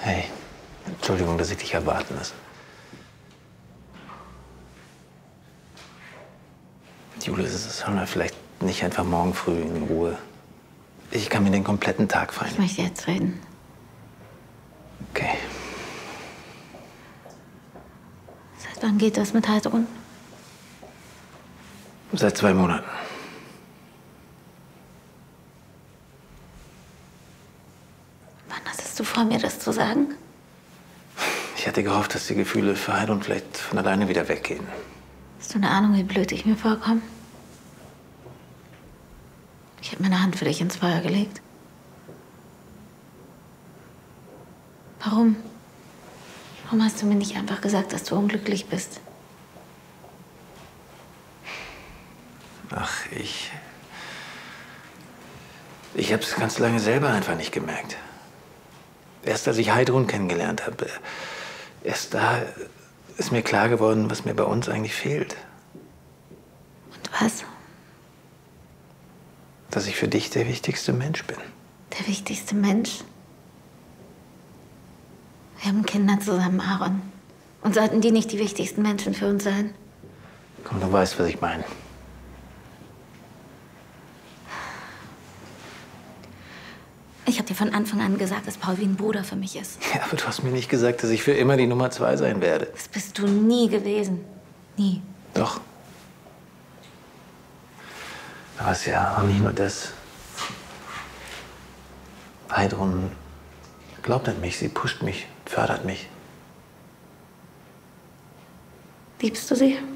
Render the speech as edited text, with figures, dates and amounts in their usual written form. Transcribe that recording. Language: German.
Hey, Entschuldigung, dass ich dich erwarten lasse. Jule, sollen wir vielleicht nicht einfach morgen früh in Ruhe? Ich kann mir den kompletten Tag frei Ich nehmen. möchte jetzt reden. Okay. Seit wann geht das mit Heidrun? Seit 2 Monaten. Wann hattest du vor, mir das zu sagen? Ich hatte gehofft, dass die Gefühle für Heidrun vielleicht von alleine wieder weggehen. Hast du eine Ahnung, wie blöd ich mir vorkomme? Ich habe meine Hand für dich ins Feuer gelegt. Warum? Warum hast du mir nicht einfach gesagt, dass du unglücklich bist? Ach, ich habe es ganz lange selber einfach nicht gemerkt. Erst als ich Heidrun kennengelernt habe, erst da ist mir klar geworden, was mir bei uns eigentlich fehlt. Und was? Dass ich für dich der wichtigste Mensch bin. Der wichtigste Mensch? Wir haben Kinder zusammen, Aaron. Und sollten die nicht die wichtigsten Menschen für uns sein? Komm, du weißt, was ich meine. Ich habe dir von Anfang an gesagt, dass Paul wie ein Bruder für mich ist. Ja, aber du hast mir nicht gesagt, dass ich für immer die Nummer 2 sein werde. Das bist du nie gewesen. Nie. Doch. Aber es ist ja auch nicht nur das. Heidrun glaubt an mich, sie pusht mich, fördert mich. Liebst du sie?